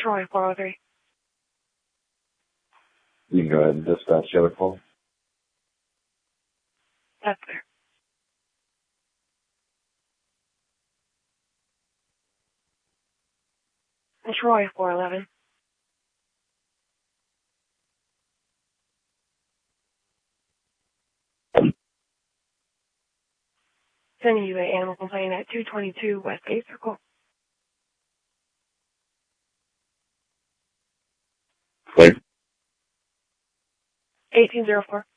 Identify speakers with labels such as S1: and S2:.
S1: Troy 403.
S2: You can go ahead and dispatch the other call.
S1: That's clear. Troy 411. Sending you an animal complaint at 222 Westgate Circle.
S2: Clear.
S1: 1804.